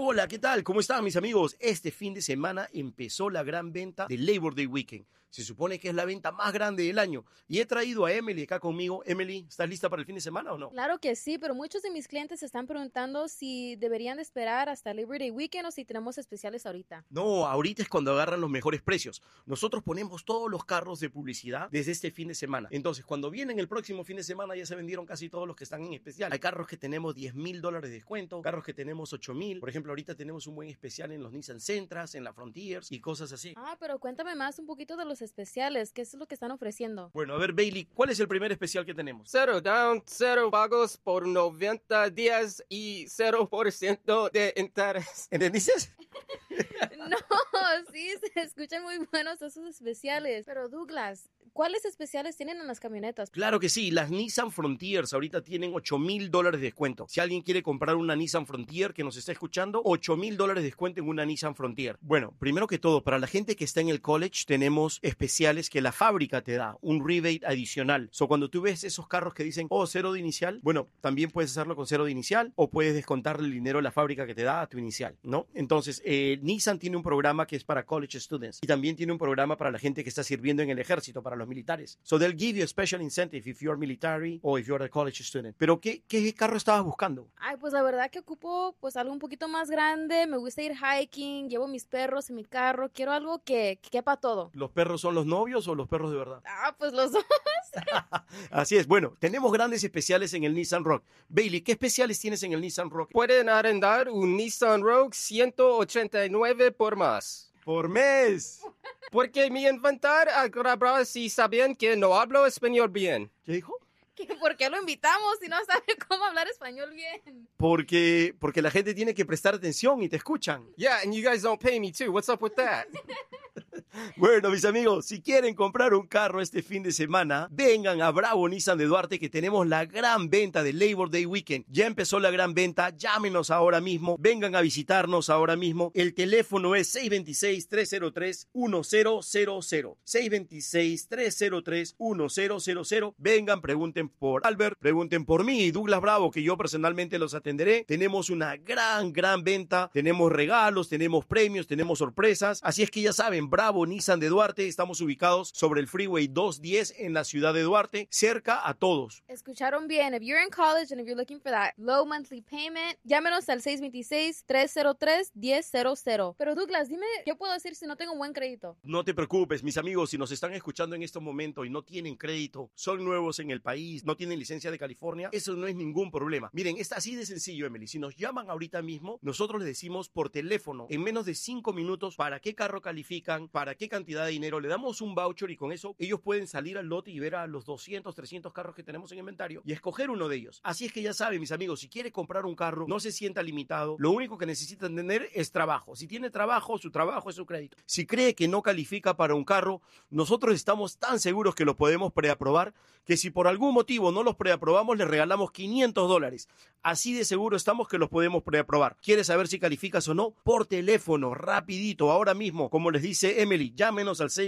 Hola, ¿qué tal? ¿Cómo están mis amigos? Este fin de semana empezó la gran venta de Labor Day Weekend. Se supone que es la venta más grande del año. Y he traído a Emily acá conmigo. Emily, ¿estás lista para el fin de semana o no? Claro que sí, pero muchos de mis clientes se están preguntando si deberían de esperar hasta Labor Day Weekend o si tenemos especiales ahorita. No, ahorita es cuando agarran los mejores precios. Nosotros ponemos todos los carros de publicidad desde este fin de semana. Entonces, cuando vienen el próximo fin de semana ya se vendieron casi todos los que están en especial. Hay carros que tenemos $10,000 de descuento, carros que tenemos $8,000. Por ejemplo, ahorita tenemos un buen especial en los Nissan Sentras, en la Frontiers y cosas así. Pero cuéntame más un poquito de los especiales. ¿Qué es lo que están ofreciendo? Bueno, a ver, Bailey, ¿cuál es el primer especial que tenemos? Cero down, cero pagos por 90 días y 0% de interés. ¿Entendiste? No, sí, se escuchan muy buenos esos especiales. Pero Douglas, ¿cuáles especiales tienen en las camionetas? Claro que sí, las Nissan Frontiers ahorita tienen $8,000 de descuento. Si alguien quiere comprar una Nissan Frontier que nos está escuchando, $8,000 de descuento en una Nissan Frontier. Bueno, primero que todo, para la gente que está en el college, tenemos especiales que la fábrica te da, un rebate adicional. Cuando tú ves esos carros que dicen, cero de inicial, bueno, también puedes hacerlo con cero de inicial o puedes descontarle el dinero a la fábrica que te da a tu inicial, ¿no? Entonces, Nissan tiene un programa que es para college students y también tiene un programa para la gente que está sirviendo en el ejército, para los militares. So they'll give you a special incentive if you're military or if you're a college student. Pero, ¿qué carro estabas buscando? Pues la verdad que ocupo pues algo un poquito más grande. Me gusta ir hiking, llevo mis perros en mi carro. Quiero algo que quepa todo. ¿Los perros son los novios o los perros de verdad? Pues los dos. Así es. Bueno, tenemos grandes especiales en el Nissan Rogue. Bailey, ¿qué especiales tienes en el Nissan Rogue? Pueden arrendar un Nissan Rogue 189 por más. Por mes. Porque mi inventar agrada si saben que no hablo español bien. ¿Qué dijo? ¿Por qué lo invitamos si no sabe cómo hablar español bien? Porque la gente tiene que prestar atención y te escuchan. Yeah, and you guys don't pay me too. What's up with that? Bueno, mis amigos, si quieren comprar un carro este fin de semana, vengan a Bravo Nissan de Duarte que tenemos la gran venta de Labor Day Weekend. Ya empezó la gran venta, llámenos ahora mismo, vengan a visitarnos ahora mismo. El teléfono es 626-303-1000. 626-303-1000. Vengan, pregunten por Albert, pregunten por mí y Douglas Bravo, que yo personalmente los atenderé. Tenemos una gran venta, tenemos regalos, tenemos premios, tenemos sorpresas. Así es que ya saben, Bravo Nissan de Duarte, estamos ubicados sobre el Freeway 210 en la ciudad de Duarte, cerca a todos. Escucharon bien. If you're in college and if you're looking for that low monthly payment, llámenos al 626-303-1000. Pero Douglas, dime, ¿qué puedo hacer si no tengo un buen crédito? No te preocupes, mis amigos, si nos están escuchando en este momento y no tienen crédito, son nuevos en el país, no tienen licencia de California, eso no es ningún problema. Miren, es así de sencillo, Emily. Si nos llaman ahorita mismo, nosotros les decimos por teléfono, en menos de 5 minutos, para qué carro califican, para qué cantidad de dinero, le damos un voucher y con eso ellos pueden salir al lote y ver a los 200, 300 carros que tenemos en inventario y escoger uno de ellos. Así es que ya saben, mis amigos, si quiere comprar un carro, no se sienta limitado. Lo único que necesitan tener es trabajo. Si tiene trabajo, su trabajo es su crédito. Si cree que no califica para un carro, nosotros estamos tan seguros que lo podemos preaprobar que si por algún motivo no los preaprobamos, le regalamos $500. Así de seguro estamos que los podemos preaprobar. ¿Quieres saber si calificas o no? Por teléfono, rapidito, ahora mismo, como les dice Emily, llámenos al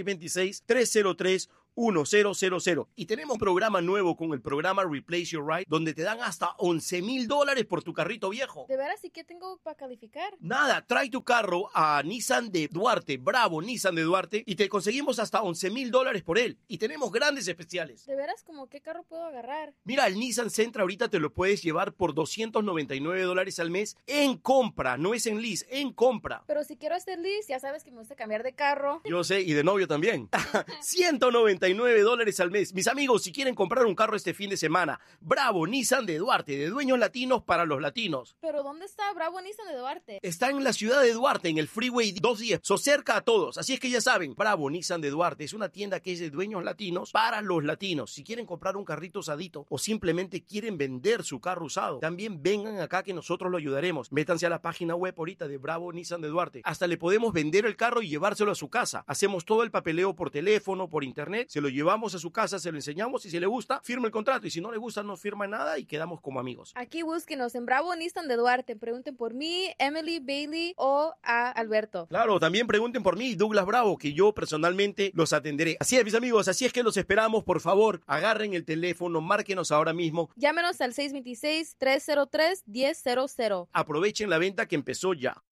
626-303-1000. Y tenemos un programa nuevo con el programa Replace Your Ride, donde te dan hasta $11,000 por tu carrito viejo. ¿De veras? ¿Y qué tengo para calificar? Nada, trae tu carro a Nissan de Duarte, Bravo Nissan de Duarte, y te conseguimos hasta $11,000 por él. Y tenemos grandes especiales. ¿De veras? ¿Cómo qué carro puedo agarrar? Mira, el Nissan Sentra ahorita te lo puedes llevar por $299 al mes en compra, no es en lease, en compra. Pero si quiero hacer lease, ya sabes que me gusta cambiar de carro. Yo sé, y de novio también. $199 al mes. Mis amigos, si quieren comprar un carro este fin de semana, Bravo Nissan de Duarte, de dueños latinos para los latinos. ¿Pero dónde está Bravo Nissan de Duarte? Está en la ciudad de Duarte, en el Freeway 210, cerca a todos. Así es que ya saben, Bravo Nissan de Duarte es una tienda que es de dueños latinos para los latinos. Si quieren comprar un carrito usadito o simplemente quieren vender su carro usado, también vengan acá que nosotros lo ayudaremos. Métanse a la página web ahorita de Bravo Nissan de Duarte. Hasta le podemos vender el carro y llevárselo a su casa. Hacemos todo el papeleo por teléfono, por internet, se lo llevamos a su casa, se lo enseñamos y si le gusta, firma el contrato y si no le gusta, no firma nada y quedamos como amigos. Aquí búsquenos en Bravo Nissan de Duarte. Pregunten por mí, Emily, Bailey o a Alberto. Claro, también pregunten por mí, Douglas Bravo, que yo personalmente los atenderé. Así es, mis amigos, así es que los esperamos. Por favor, agarren el teléfono, márquenos ahora mismo. Llámenos al 626-303-1000. Aprovechen la venta que empezó ya.